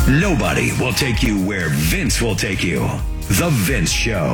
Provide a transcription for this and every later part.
Nobody will take you where Vince will take you. The Vince Show.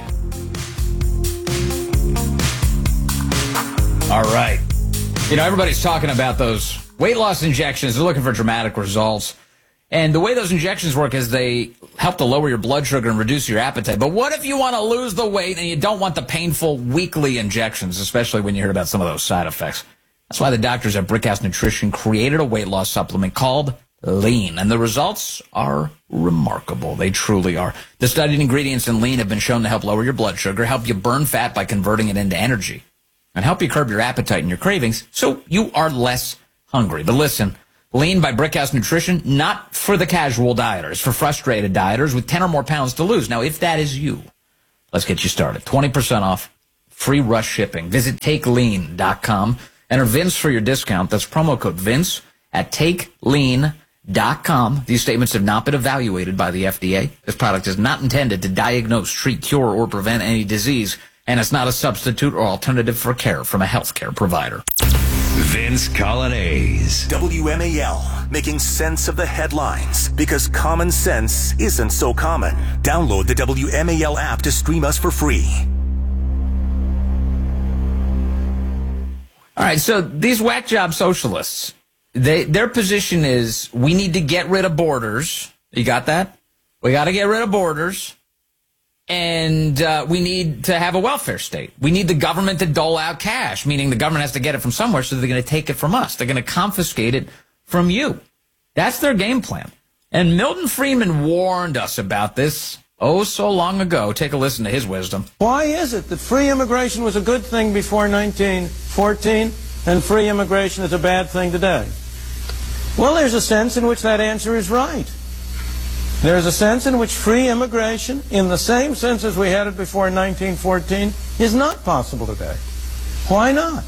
All right. You know, everybody's talking about those weight loss injections. They're looking for dramatic results. And the way those injections work is they help to lower your blood sugar and reduce your appetite. But what if you want to lose the weight and you don't want the painful weekly injections, especially when you hear about some of those side effects? That's why the doctors at Brickhouse Nutrition created a weight loss supplement called Lean. And the results are remarkable. They truly are. The studied ingredients in Lean have been shown to help lower your blood sugar, help you burn fat by converting it into energy, and help you curb your appetite and your cravings so you are less hungry. But listen, Lean by Brickhouse Nutrition, not for the casual dieters, for frustrated dieters with 10 or more pounds to lose. Now, if that is you, let's get you started. 20% off, free rush shipping. Visit TakeLean.com. Enter Vince for your discount. That's promo code Vince at TakeLean.com. These statements have not been evaluated by the FDA. This product is not intended to diagnose, treat, cure, or prevent any disease, and it's not a substitute or alternative for care from a healthcare provider. Vince Coglianese. WMAL, making sense of the headlines because common sense isn't so common. Download the WMAL app to stream us for free. All right, so these whack job socialists, their position is we need to get rid of borders. You got that? We got to get rid of borders. And we need to have a welfare state. We need the government to dole out cash, meaning the government has to get it from somewhere, so they're going to take it from us. They're going to confiscate it from you. That's their game plan. And Milton Friedman warned us about this so long ago. Take a listen to his wisdom. Why is it that free immigration was a good thing before 1914 and free immigration is a bad thing today? Well, there's a sense in which that answer is right. There's a sense in which free immigration, in the same sense as we had it before 1914, is not possible today. Why not?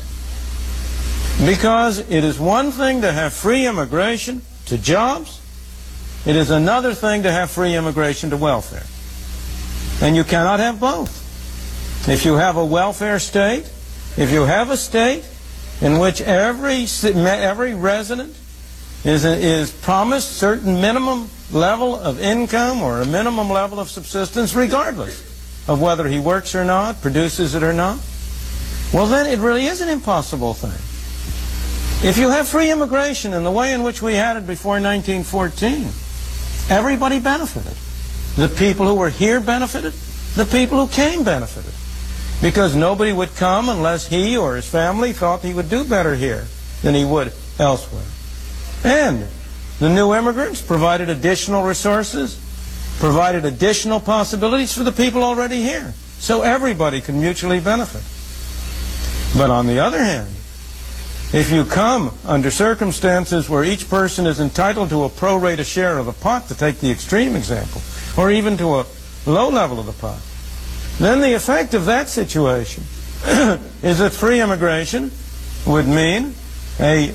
Because it is one thing to have free immigration to jobs. It is another thing to have free immigration to welfare. And you cannot have both. If you have a welfare state, if you have a state in which every resident is promised certain minimum level of income or a minimum level of subsistence, regardless of whether he works or not, produces it or not, well, then it really is an impossible thing. If you have free immigration in the way in which we had it before 1914, everybody benefited. The people who were here benefited. The people who came benefited. Because nobody would come unless he or his family thought he would do better here than he would elsewhere. And the new immigrants provided additional resources, provided additional possibilities for the people already here. So everybody can mutually benefit. But on the other hand, if you come under circumstances where each person is entitled to a pro rata share of the pot, to take the extreme example, or even to a low level of the pot, then the effect of that situation is that free immigration would mean a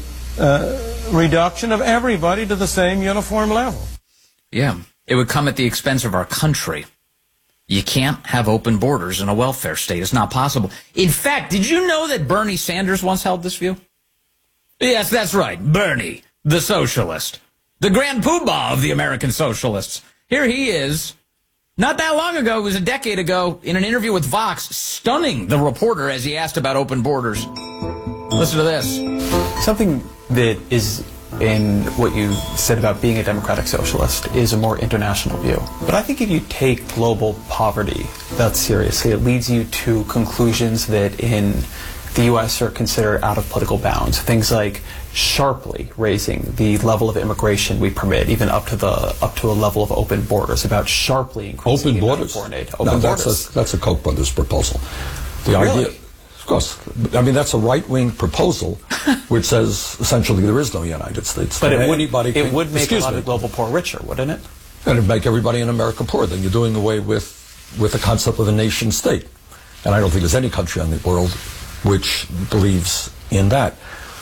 reduction of everybody to the same uniform level. Yeah, it would come at the expense of our country. You can't have open borders in a welfare state. It's not possible. In fact, did you know that Bernie Sanders once held this view? Yes, that's right, Bernie, the socialist, the grand poobah of the American socialists. Here he is, not that long ago, it was a decade ago, in an interview with Vox, stunning the reporter as he asked about open borders. Listen to this. Something that is in what you said about being a democratic socialist is a more international view. But I think if you take global poverty that seriously, it leads you to conclusions that in the U.S. are considered out of political bounds. Things like sharply raising the level of immigration we permit, even up to a level of open borders, about sharply increasing open borders. Foreign aid. That's a Koch brothers proposal. The really? idea, of course. I mean, that's a right-wing proposal, which says essentially there is no United States. But it would make a lot of the global poor richer, wouldn't it? And it'd make everybody in America poor. Then you're doing away with the concept of a nation state. And I don't think there's any country in the world which believes in that.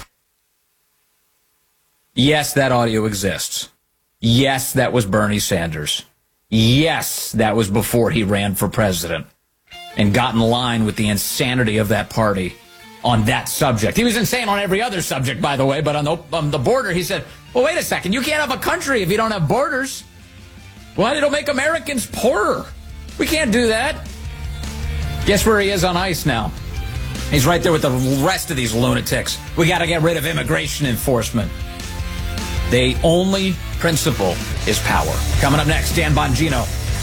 Yes, that audio exists. Yes, that was Bernie Sanders. Yes, that was before he ran for president and got in line with the insanity of that party on that subject. He was insane on every other subject, by the way, but on the border, he said, Well, wait a second. You can't have a country if you don't have borders. Well, it'll make Americans poorer. We can't do that. Guess where he is on ice now? He's right there with the rest of these lunatics. We got to get rid of immigration enforcement. The only principle is power. Coming up next, Dan Bongino.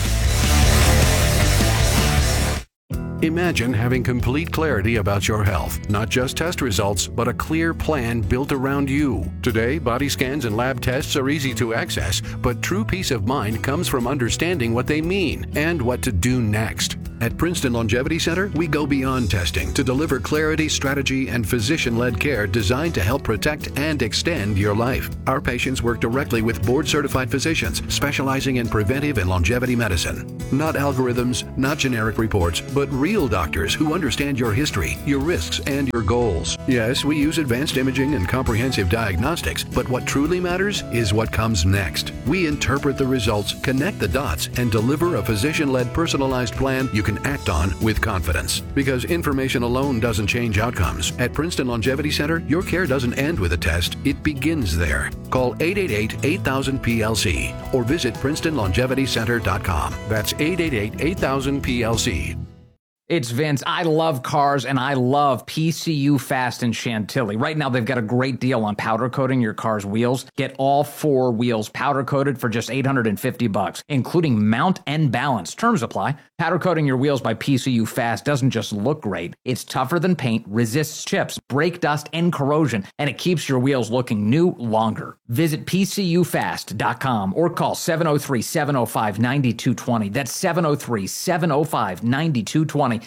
Imagine having complete clarity about your health, not just test results, but a clear plan built around you. Today, body scans and lab tests are easy to access, but true peace of mind comes from understanding what they mean and what to do next. At Princeton Longevity Center, we go beyond testing to deliver clarity, strategy, and physician-led care designed to help protect and extend your life. Our patients work directly with board-certified physicians specializing in preventive and longevity medicine. Not algorithms, not generic reports, but real doctors who understand your history, your risks, and your goals. Yes, we use advanced imaging and comprehensive diagnostics, but what truly matters is what comes next. We interpret the results, connect the dots, and deliver a physician-led personalized plan you can act on with confidence. Because information alone doesn't change outcomes. At Princeton Longevity Center, your care doesn't end with a test. It begins there. Call 888-8000-PLC or visit PrincetonLongevityCenter.com. That's 888-8000-PLC. It's Vince. I love cars, and I love PCU Fast in Chantilly. Right now, they've got a great deal on powder coating your car's wheels. Get all 4 wheels powder coated for just $850, including mount and balance. Terms apply. Powder coating your wheels by PCU Fast doesn't just look great. It's tougher than paint, resists chips, brake dust, and corrosion, and it keeps your wheels looking new longer. Visit PCUFast.com or call 703-705-9220. That's 703-705-9220.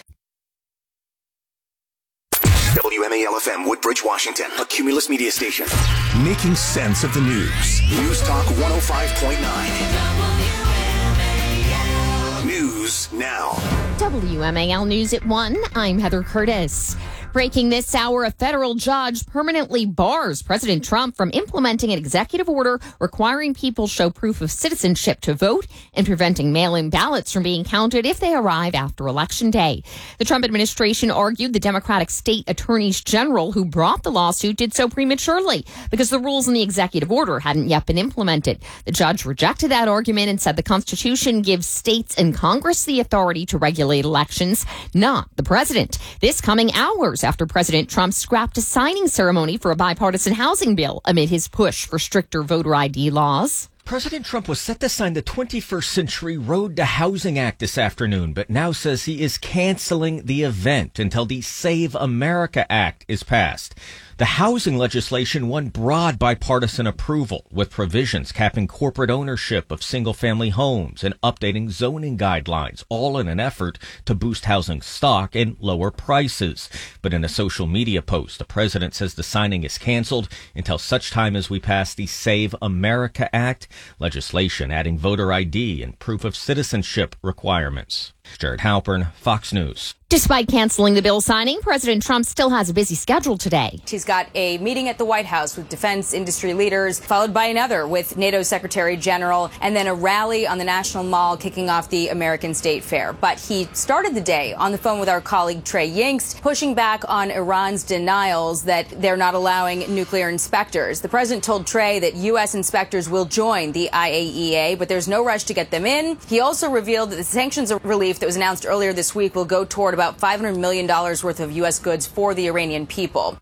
WMAL-FM, Woodbridge, Washington, a Cumulus media station. Making sense of the news. News Talk 105.9. News now. WMAL News at 1. I'm Heather Curtis. Breaking this hour, a federal judge permanently bars President Trump from implementing an executive order requiring people show proof of citizenship to vote and preventing mail-in ballots from being counted if they arrive after Election Day. The Trump administration argued the Democratic state attorneys general who brought the lawsuit did so prematurely because the rules in the executive order hadn't yet been implemented. The judge rejected that argument and said the Constitution gives states and Congress the authority to regulate elections, not the president. This coming hours after President Trump scrapped a signing ceremony for a bipartisan housing bill amid his push for stricter voter ID laws. President Trump was set to sign the 21st Century Road to Housing Act this afternoon, but now says he is canceling the event until the Save America Act is passed. The housing legislation won broad bipartisan approval, with provisions capping corporate ownership of single-family homes and updating zoning guidelines, all in an effort to boost housing stock and lower prices. But in a social media post, the president says the signing is canceled until such time as we pass the Save America Act, legislation adding voter ID and proof of citizenship requirements. Jared Halpern, Fox News. Despite canceling the bill signing, President Trump still has a busy schedule today. He's got a meeting at the White House with defense industry leaders, followed by another with NATO Secretary General, and then a rally on the National Mall kicking off the American State Fair. But he started the day on the phone with our colleague Trey Yingst, pushing back on Iran's denials that they're not allowing nuclear inspectors. The president told Trey that U.S. inspectors will join the IAEA, but there's no rush to get them in. He also revealed that the sanctions relief that was announced earlier this week will go toward about $500 million worth of U.S. goods for the Iranian people.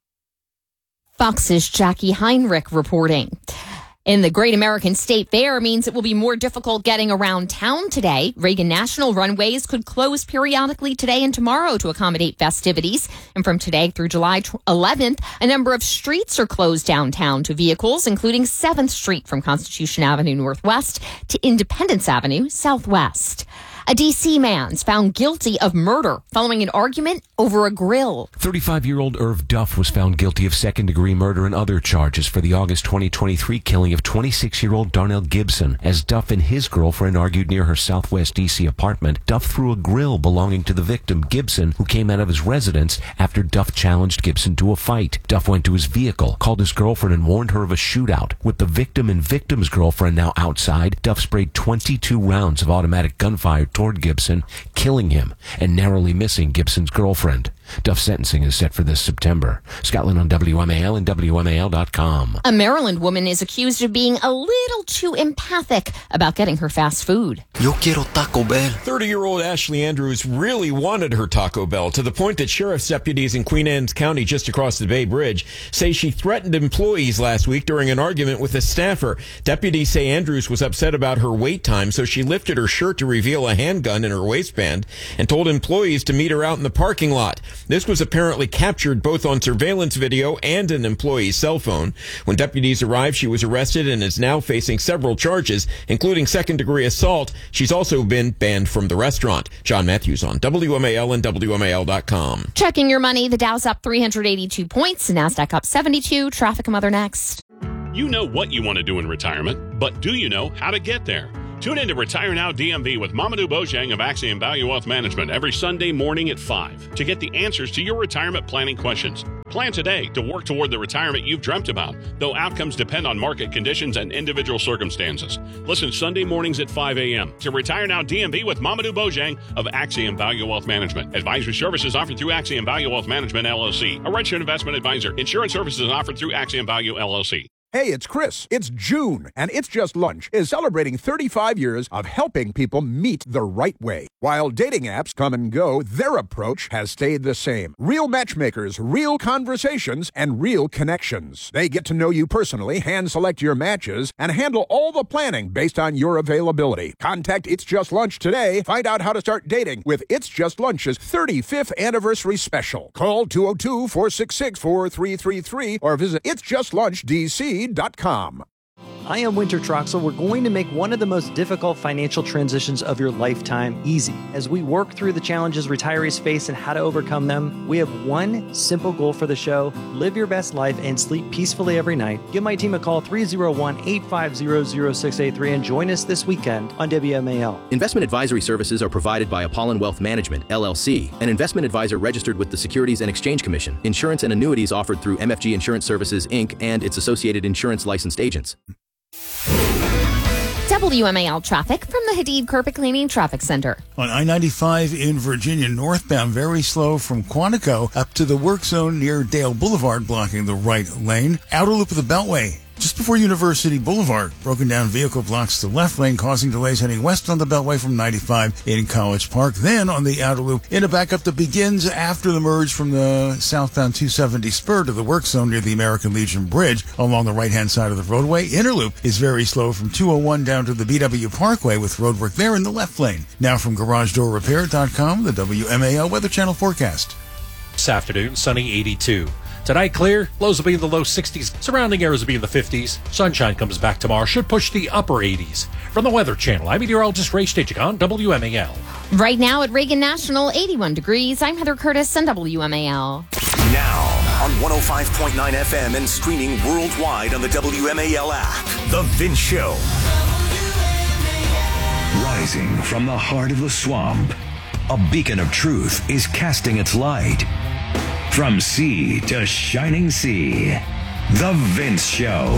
Fox's Jackie Heinrich reporting. And the Great American State Fair means it will be more difficult getting around town today. Reagan National runways could close periodically today and tomorrow to accommodate festivities. And from today through July 11th, a number of streets are closed downtown to vehicles, including 7th Street from Constitution Avenue Northwest to Independence Avenue Southwest. A D.C. man's found guilty of murder following an argument over a grill. 35-year-old Irv Duff was found guilty of second-degree murder and other charges for the August 2023 killing of 26-year-old Darnell Gibson. As Duff and his girlfriend argued near her Southwest D.C. apartment, Duff threw a grill belonging to the victim, Gibson, who came out of his residence after Duff challenged Gibson to a fight. Duff went to his vehicle, called his girlfriend, and warned her of a shootout. With the victim and victim's girlfriend now outside, Duff sprayed 22 rounds of automatic gunfire toward Gibson, killing him and narrowly missing Gibson's girlfriend. Duff's sentencing is set for this September. Scotland on WMAL and WMAL.com. A Maryland woman is accused of being a little too empathic about getting her fast food. Yo quiero Taco Bell. 30-year-old Ashley Andrews really wanted her Taco Bell to the point that sheriff's deputies in Queen Anne's County just across the Bay Bridge say she threatened employees last week during an argument with a staffer. Deputies say Andrews was upset about her wait time, so she lifted her shirt to reveal a handgun in her waistband and told employees to meet her out in the parking lot. This was apparently captured both on surveillance video and an employee's cell phone. When deputies arrived, she was arrested and is now facing several charges, including second-degree assault. She's also been banned from the restaurant. John Matthews on WMAL and WMAL.com. Checking your money, the Dow's up 382 points, NASDAQ up 72. Traffic and weather next. You know what you want to do in retirement, but do you know how to get there? Tune in to Retire Now DMV with Mamadou Bojang of Axiom Value Wealth Management every Sunday morning at 5 to get the answers to your retirement planning questions. Plan today to work toward the retirement you've dreamt about, though outcomes depend on market conditions and individual circumstances. Listen Sunday mornings at 5 a.m. to Retire Now DMV with Mamadou Bojang of Axiom Value Wealth Management. Advisory services offered through Axiom Value Wealth Management, LLC, a registered investment advisor. Insurance services offered through Axiom Value, LLC. Hey, it's Chris. It's June, and It's Just Lunch is celebrating 35 years of helping people meet the right way. While dating apps come and go, their approach has stayed the same. Real matchmakers, real conversations, and real connections. They get to know you personally, hand-select your matches, and handle all the planning based on your availability. Contact It's Just Lunch today. Find out how to start dating with It's Just Lunch's 35th anniversary special. Call 202-466-4333 or visit itsjustlunch.dc.com. I am Winter Troxel. We're going to make one of the most difficult financial transitions of your lifetime easy. As we work through the challenges retirees face and how to overcome them, we have one simple goal for the show: live your best life and sleep peacefully every night. Give my team a call, 301-850-0683, and join us this weekend on WMAL. Investment advisory services are provided by Apollon Wealth Management, LLC, an investment advisor registered with the Securities and Exchange Commission. Insurance and annuities offered through MFG Insurance Services, Inc. and its associated insurance licensed agents. WMAL traffic from the Hadid Carpet Cleaning Traffic Center. On I-95 in Virginia, northbound, very slow from Quantico up to the work zone near Dale Boulevard, blocking the right lane. Outer loop of the Beltway, just before University Boulevard. Broken down vehicle blocks the left lane, causing delays heading west on the Beltway from 95 in College Park. Then on the outer loop, in a backup that begins after the merge from the southbound 270 spur to the work zone near the American Legion Bridge along the right-hand side of the roadway. Inner loop is very slow from 201 down to the BW Parkway with roadwork there in the left lane. Now from GarageDoorRepair.com, the WMAL Weather Channel forecast. This afternoon, sunny 82. Tonight, clear. Lows will be in the low 60s. Surrounding areas will be in the 50s. Sunshine comes back tomorrow. Should push the upper 80s. From the Weather Channel, I'm meteorologist Ray Stachik on WMAL. Right now at Reagan National, 81 degrees. I'm Heather Curtis on WMAL. Now on 105.9 FM and streaming worldwide on the WMAL app. The Vince Show. Rising from the heart of the swamp, a beacon of truth is casting its light. From sea to shining sea, The Vince Show.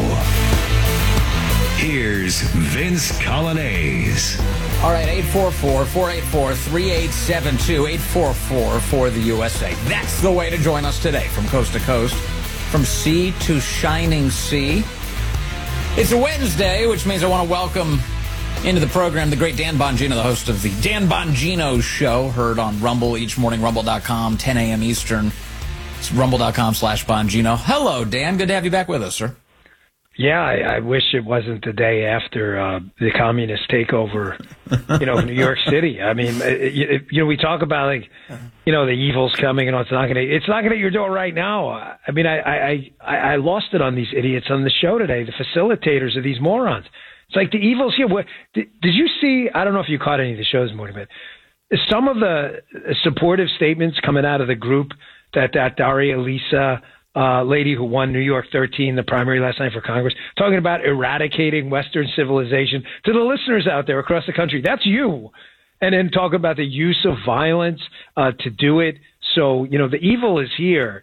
Here's Vince Colonnese. All right, 844-484-3872, 844 for the USA. That's the way to join us today from coast to coast, from sea to shining sea. It's a Wednesday, which means I want to welcome into the program the great Dan Bongino, the host of the Dan Bongino Show, heard on Rumble each morning, rumble.com, 10 a.m. Eastern. It's rumble.com/Bongino. Hello, Dan. Good to have you back with us, sir. Yeah, I wish it wasn't the day after the communist takeover, New York City. I mean, we talk about the evil's coming and it's not going to hit your door right now. I mean, I lost it on these idiots on the show today, the facilitators of these morons. It's like the evil's here. Did you see? I don't know if you caught any of the shows this morning, but some of the supportive statements coming out of the group that Daria Lisa lady who won New York 13, the primary last night for Congress, talking about eradicating Western civilization. To the listeners out there across the country, that's you. And then talk about the use of violence to do it. So, the evil is here.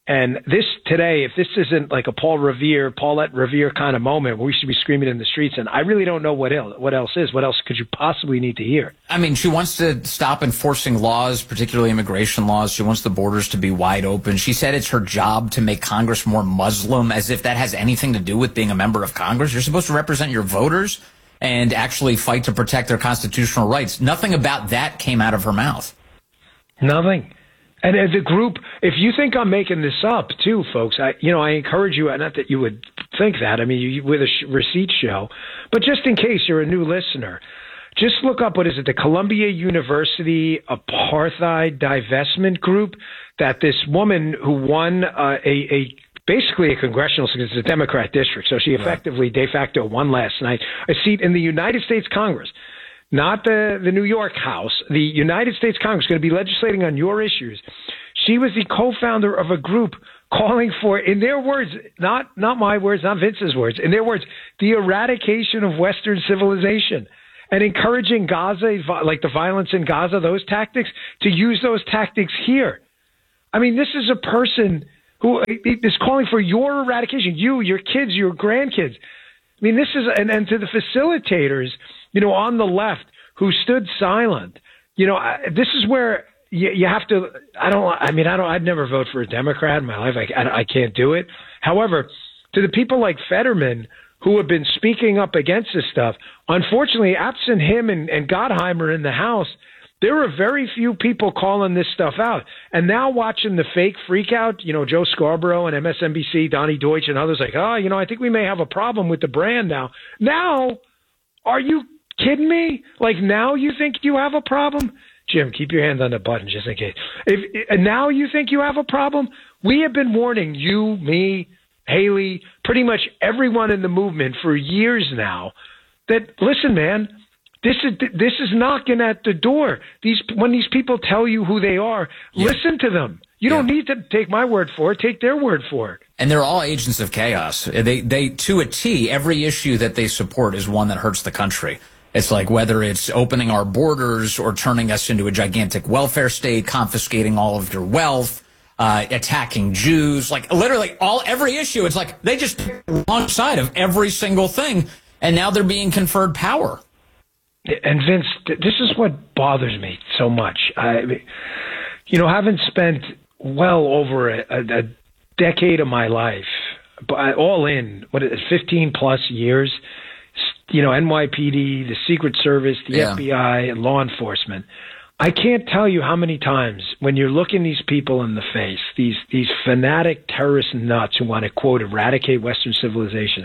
And this today, if this isn't like a Paulette Revere kind of moment where we should be screaming in the streets, and I really don't know what else is. What else could you possibly need to hear? I mean, she wants to stop enforcing laws, particularly immigration laws. She wants the borders to be wide open. She said it's her job to make Congress more Muslim, as if that has anything to do with being a member of Congress. You're supposed to represent your voters and actually fight to protect their constitutional rights. Nothing about that came out of her mouth. Nothing. And as a group, if you think I'm making this up, too, folks, I encourage you, not that you would think that, I mean, with a receipt show, but just in case you're a new listener, just look up, the Columbia University Apartheid Divestment Group, that this woman who won basically a congressional seat, it's a Democrat district, so she effectively de facto won last night a seat in the United States Congress. Not the New York House, the United States Congress, going to be legislating on your issues. She was the co-founder of a group calling for, in their words, not my words, not Vince's words, in their words, the eradication of Western civilization, and encouraging Gaza, like the violence in Gaza, those tactics, to use those tactics here. I mean, this is a person who is calling for your eradication, you, your kids, your grandkids. I mean, this is, and to the facilitators, on the left who stood silent, this is where you have to, I'd never vote for a Democrat in my life. I can't do it. However, to the people like Fetterman who have been speaking up against this stuff, unfortunately, absent him and Gottheimer in the House, there are very few people calling this stuff out. And now watching the fake freak out, Joe Scarborough and MSNBC, Donnie Deutsch and others like, I think we may have a problem with the brand now. Now, are you kidding me? Like, now you think you have a problem? Jim, keep your hand on the button just in case. And now you think you have a problem? We have been warning you, me, Haley, pretty much everyone in the movement for years now that, listen, man, this is knocking at the door. When these people tell you who they are, listen to them. You don't need to take my word for it. Take their word for it. And they're all agents of chaos. They to a T, every issue that they support is one that hurts the country. It's like whether it's opening our borders or turning us into a gigantic welfare state, confiscating all of your wealth, attacking Jews, like literally every issue. It's like they just pick the wrong side of every single thing, and now they're being conferred power. And Vince, this is what bothers me so much. Having spent well over a decade of my life, all in, 15 plus years, NYPD, the Secret Service, the FBI, and law enforcement. I can't tell you how many times when you're looking these people in the face, these fanatic terrorist nuts who want to, quote, eradicate Western civilization,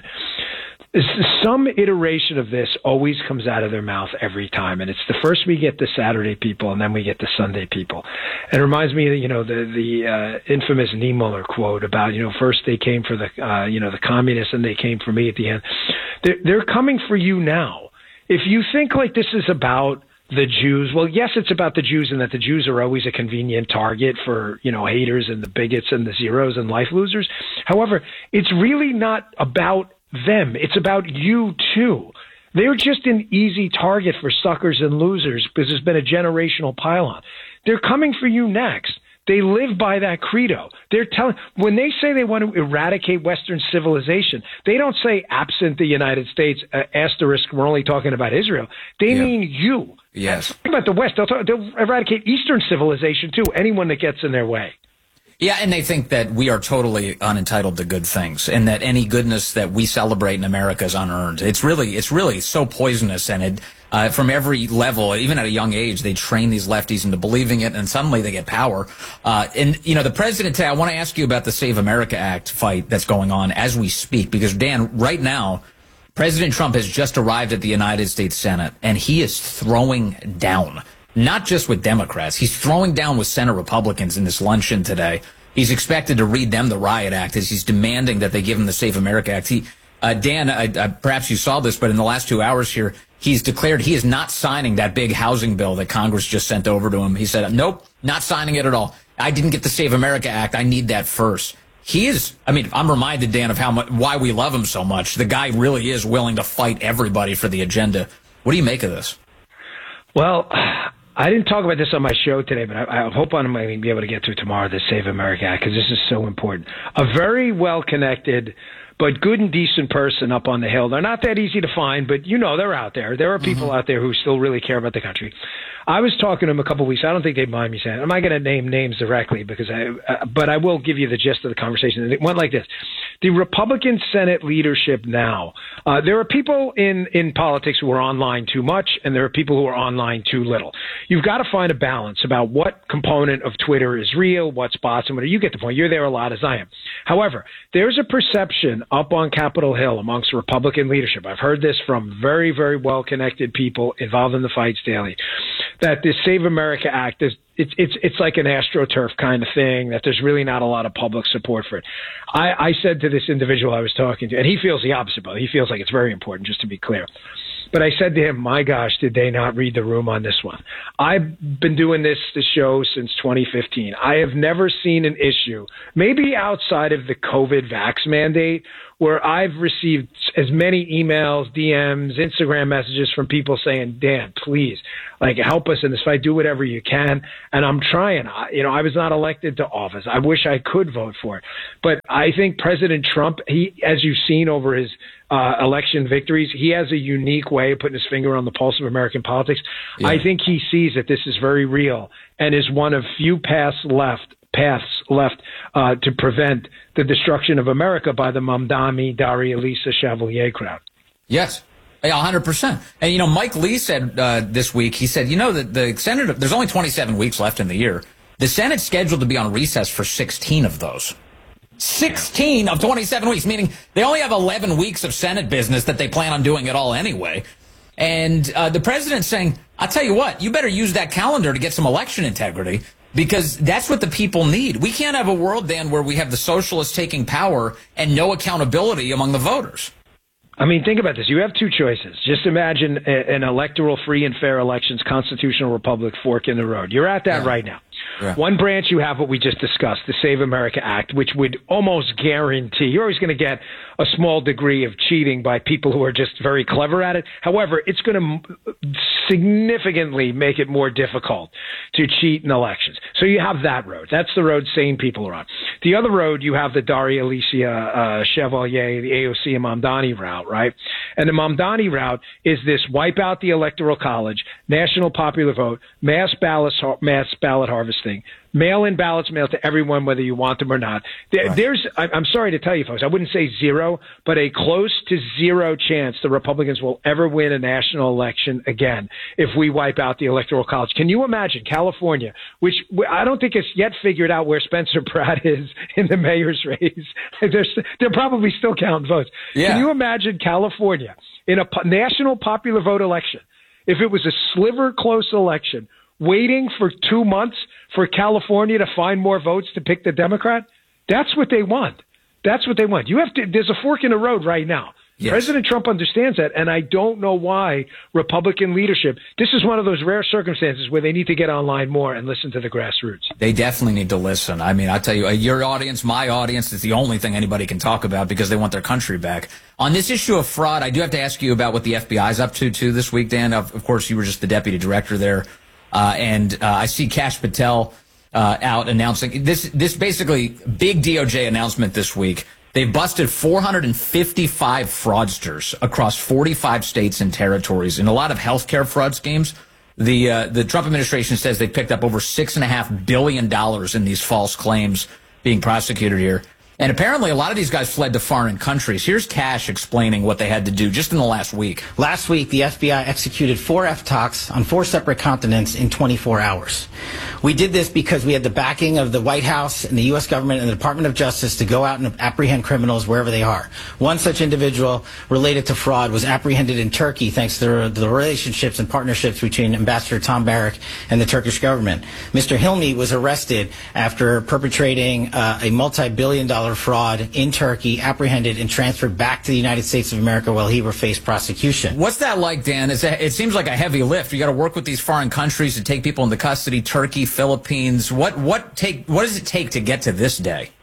some iteration of this always comes out of their mouth every time. And it's the first we get the Saturday people, and then we get the Sunday people. And it reminds me of, the infamous Niemöller quote about, first they came for the communists and they came for me at the end. They're coming for you now. If you think like this is about the Jews, well, yes, it's about the Jews, and that the Jews are always a convenient target for, haters and the bigots and the zeros and life losers. However, it's really not about them. It's about you, too. They're just an easy target for suckers and losers because there's been a generational pile-on. They're coming for you next. They live by that credo. When they say they want to eradicate Western civilization, they don't say absent the United States, asterisk, we're only talking about Israel. They mean you. Yes. Think about the West. They'll eradicate Eastern civilization, too, anyone that gets in their way. Yeah, and they think that we are totally unentitled to good things, and that any goodness that we celebrate in America is unearned. It's really so poisonous, and from every level, even at a young age, they train these lefties into believing it, and suddenly they get power. And the president today, I want to ask you about the Save America Act fight that's going on as we speak, because Dan, right now, President Trump has just arrived at the United States Senate, and he is throwing down. Not just with Democrats. He's throwing down with Senate Republicans in this luncheon today. He's expected to read them the Riot Act as he's demanding that they give him the Save America Act. Dan, perhaps you saw this, but in the last 2 hours here, he's declared he is not signing that big housing bill that Congress just sent over to him. He said, nope, not signing it at all. I didn't get the Save America Act. I need that first. I'm reminded, Dan, of why we love him so much. The guy really is willing to fight everybody for the agenda. What do you make of this? Well, I didn't talk about this on my show today, but I hope I'm going to be able to get to it tomorrow, the Save America Act, because this is so important. A very well-connected but good and decent person up on the Hill. They're not that easy to find, but they're out there. There are people out there who still really care about the country. I was talking to them a couple of weeks. I don't think they'd mind me saying it. I'm not going to name names directly, but I will give you the gist of the conversation. And it went like this. The Republican Senate leadership now, there are people in politics who are online too much, and there are people who are online too little. You've got to find a balance about what component of Twitter is real, what's bots, and whatever. You get the point. You're there a lot, as I am. However, there's a perception up on Capitol Hill amongst Republican leadership. I've heard this from very, very well-connected people involved in the fights daily, that this Save America Act is it's like an AstroTurf kind of thing, that there's really not a lot of public support for it. I said to this individual I was talking to, and he feels the opposite, but he feels like it's very important, just to be clear. But I said to him, my gosh, did they not read the room on this one? I've been doing the show since 2015. I have never seen an issue, maybe outside of the COVID vax mandate, where I've received as many emails, DMs, Instagram messages from people saying, Dan, please, help us in this fight. Do whatever you can. And I'm trying. I was not elected to office. I wish I could vote for it. But I think President Trump, as you've seen over his election victories, he has a unique way of putting his finger on the pulse of American politics. Yeah. I think he sees that this is very real and is one of few paths left to prevent the destruction of America by the Mamdani, Daria Lisa Chevalier crowd. Yes, 100%. And, Mike Lee said this week, he said, that the Senate, there's only 27 weeks left in the year. The Senate's scheduled to be on recess for 16 of those. 16 of 27 weeks, meaning they only have 11 weeks of Senate business that they plan on doing it all anyway. And the president's saying, I'll tell you what, you better use that calendar to get some election integrity, because that's what the people need. We can't have a world, Dan, where we have the socialists taking power and no accountability among the voters. I mean, think about this. You have two choices. Just imagine an electoral, free and fair elections, constitutional republic fork in the road. You're at that right now. Yeah. One branch, you have what we just discussed, the Save America Act, which would almost guarantee, you're always going to get a small degree of cheating by people who are just very clever at it. However, it's going to significantly make it more difficult to cheat in elections. So you have that road. That's the road sane people are on. The other road, you have the Daria Alicia Chevalier, the AOC and Mamdani route, right? And the Mamdani route is this: wipe out the Electoral College, national popular vote, mass ballot harvesting, mail-in ballots mailed to everyone, whether you want them or not. There's, I'm sorry to tell you, folks, I wouldn't say zero, but a close to zero chance the Republicans will ever win a national election again if we wipe out the Electoral College. Can you imagine California, which I don't think it's yet figured out where Spencer Pratt is in the mayor's race? They're probably still counting votes. Yeah. Can you imagine California in a national popular vote election, if it was a sliver close election, waiting for 2 months for California to find more votes to pick the Democrat? That's what they want. That's what they want. There's a fork in the road right now. Yes. President Trump understands that, and I don't know why Republican leadership, this is one of those rare circumstances where they need to get online more and listen to the grassroots. They definitely need to listen. I mean, I tell you, your audience, my audience, is the only thing anybody can talk about because they want their country back. On this issue of fraud, I do have to ask you about what the FBI's up to this week, Dan. Of course, you were just the deputy director there. And I see Kash Patel out announcing this basically big DOJ announcement this week. They've busted 455 fraudsters across 45 states and territories in a lot of healthcare fraud schemes. The Trump administration says they picked up over $6.5 billion in these false claims being prosecuted here. And apparently a lot of these guys fled to foreign countries. Here's Kash explaining what they had to do just in the last week. Last week, the FBI executed 4 FTOCs on 4 separate continents in 24 hours. We did this because we had the backing of the White House and the U.S. government and the Department of Justice to go out and apprehend criminals wherever they are. One such individual related to fraud was apprehended in Turkey thanks to the relationships and partnerships between Ambassador Tom Barrack and the Turkish government. Mr. Hilmi was arrested after perpetrating a multi-billion-dollar fraud in Turkey, apprehended and transferred back to the United States of America while he faced prosecution. What's that like, Dan? It seems like a heavy lift. You got to work with these foreign countries to take people into custody, Turkey, Philippines. What does it take to get to this day?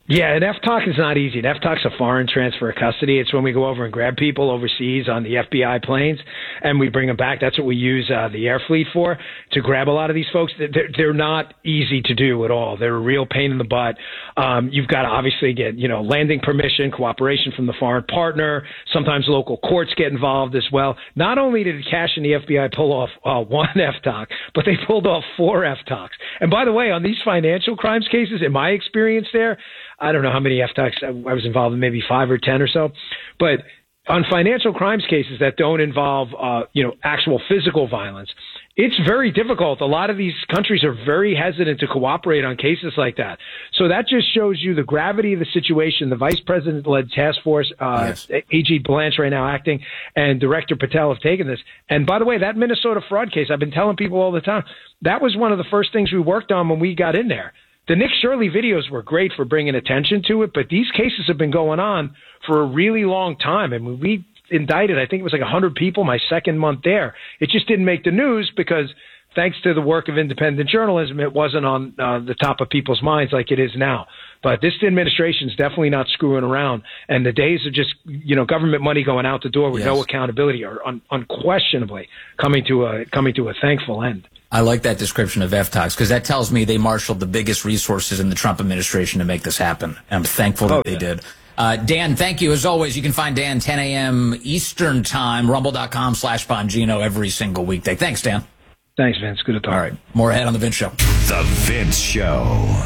Yeah, and FTOC is not easy. An FTOC's a foreign transfer of custody. It's when we go over and grab people overseas on the FBI planes and we bring them back. That's what we use the air fleet for, to grab a lot of these folks. They're not easy to do at all. They're a real pain in the butt. You've got to obviously get, landing permission, cooperation from the foreign partner. Sometimes local courts get involved as well. Not only did Cash and the FBI pull off one FTOC, but they pulled off 4 FTOCs. And by the way, on these financial crimes cases, in my experience there, I don't know how many FTOCs I was involved in, maybe 5 or 10 or so. But on financial crimes cases that don't involve, actual physical violence, it's very difficult. A lot of these countries are very hesitant to cooperate on cases like that. So that just shows you the gravity of the situation. The vice president-led task force, yes. AG Blanche right now acting, and Director Patel have taken this. And by the way, that Minnesota fraud case, I've been telling people all the time, that was one of the first things we worked on when we got in there. The Nick Shirley videos were great for bringing attention to it, but these cases have been going on for a really long time. And when we indicted, I think it was like 100 people my second month there. It just didn't make the news because thanks to the work of independent journalism, it wasn't on the top of people's minds like it is now. But this administration is definitely not screwing around. And the days of just, government money going out the door with no accountability are unquestionably coming to a thankful end. I like that description of FTOCs because that tells me they marshaled the biggest resources in the Trump administration to make this happen. I'm thankful that they did. Dan, thank you. As always, you can find Dan 10 a.m. Eastern Time, rumble.com/Bongino every single weekday. Thanks, Dan. Thanks, Vince. Good to talk. All right. More ahead on The Vince Show. The Vince Show.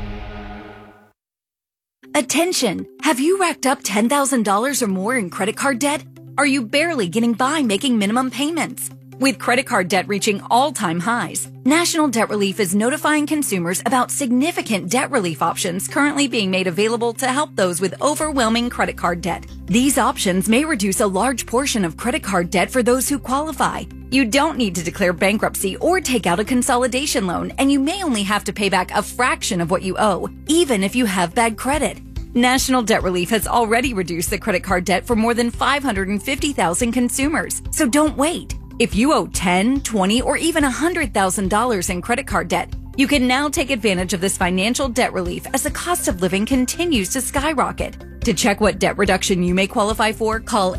Attention! Have you racked up $10,000 or more in credit card debt? Are you barely getting by making minimum payments? With credit card debt reaching all-time highs, National Debt Relief is notifying consumers about significant debt relief options currently being made available to help those with overwhelming credit card debt. These options may reduce a large portion of credit card debt for those who qualify. You don't need to declare bankruptcy or take out a consolidation loan, and you may only have to pay back a fraction of what you owe, even if you have bad credit. National Debt Relief has already reduced the credit card debt for more than 550,000 consumers, so don't wait. If you owe $10,000, $20,000, or even $100,000 in credit card debt, you can now take advantage of this financial debt relief as the cost of living continues to skyrocket. To check what debt reduction you may qualify for, call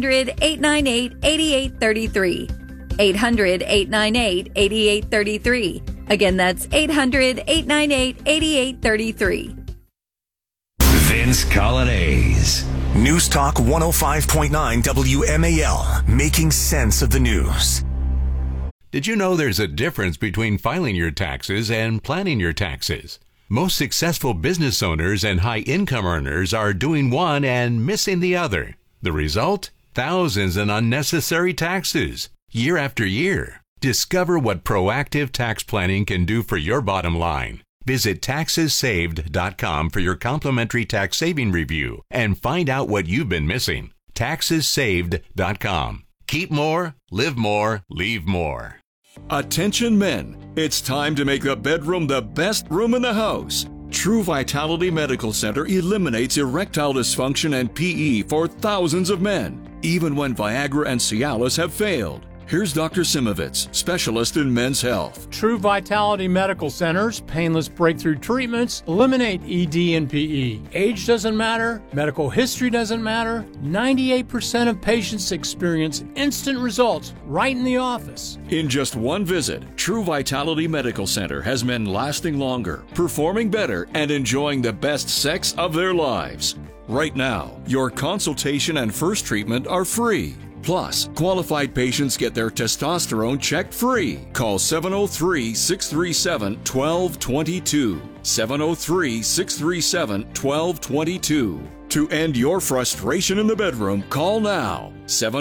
800-898-8833. 800-898-8833. Again, that's 800-898-8833. Vince Colonnese. News Talk 105.9 WMAL, making sense of the news. Did you know there's a difference between filing your taxes and planning your taxes? Most successful business owners and high-income earners are doing one and missing the other. The result? Thousands in unnecessary taxes, year after year. Discover what proactive tax planning can do for your bottom line. Visit TaxesSaved.com for your complimentary tax saving review and find out what you've been missing. TaxesSaved.com. Keep more, live more, leave more. Attention men, it's time to make the bedroom the best room in the house. True Vitality Medical Center eliminates erectile dysfunction and PE for thousands of men, even when Viagra and Cialis have failed. Here's Dr. Simovitz, specialist in men's health. True Vitality Medical Center's painless breakthrough treatments eliminate ED and PE. Age doesn't matter. Medical history doesn't matter. 98% of patients experience instant results right in the office. In just one visit, True Vitality Medical Center has men lasting longer, performing better, and enjoying the best sex of their lives. Right now, your consultation and first treatment are free. Plus, qualified patients get their testosterone checked free. Call 703-637-1222. 703-637-1222. To end your frustration in the bedroom, call now.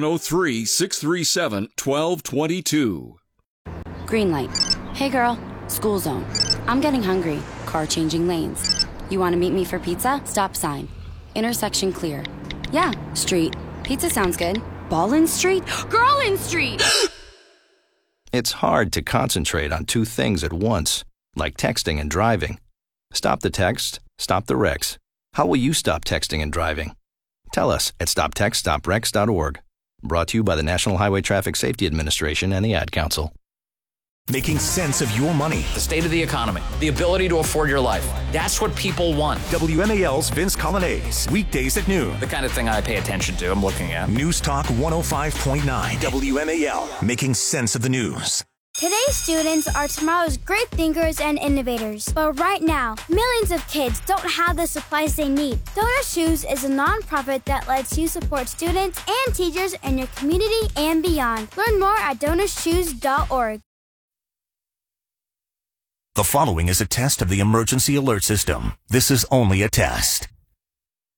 703-637-1222. Green light. Hey girl, school zone. I'm getting hungry. Car changing lanes. You want to meet me for pizza? Stop sign. Intersection clear. Yeah, street. Pizza sounds good. Ballin Street? Girlin Street! It's hard to concentrate on two things at once, like texting and driving. Stop the text, stop the wrecks. How will you stop texting and driving? Tell us at stoptextstopwrecks.org. Brought to you by the National Highway Traffic Safety Administration and the Ad Council. Making sense of your money. The state of the economy, the ability to afford your life. That's what people want. WMAL's Vince Colonnese, weekdays at noon. The kind of thing I pay attention to, I'm looking at. News Talk 105.9. WMAL, making sense of the news. Today's students are tomorrow's great thinkers and innovators. But right now, millions of kids don't have the supplies they need. Donor Shoes is a nonprofit that lets you support students and teachers in your community and beyond. Learn more at DonorShoes.org. The following is a test of the emergency alert system. This is only a test.